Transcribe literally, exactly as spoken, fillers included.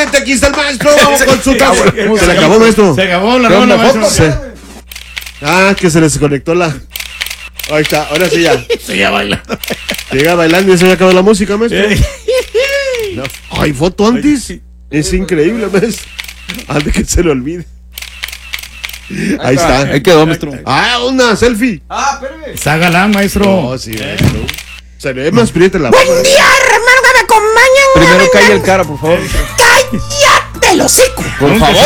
Efectivamente, aquí está el maestro. Vamos con su tabla. Se le acabó, maestro. Se acabó la rola, maestro. Se... Ah, que se les desconectó la. Ahí está, ahora sí ya. Sigue bailando. Llega bailando y se acabó la música, maestro. No. Ay, foto antes. Es increíble, maestro. Antes que se le olvide. Ahí está. Ahí quedó, maestro. Ah, una selfie. Ah, espérame. Está galán, maestro. No, sí, maestro. Se le ve más prieta la Buen día, hermano, que me acompañan. Primero calle el cara, por favor. ¡Cállate el hocico! Por favor.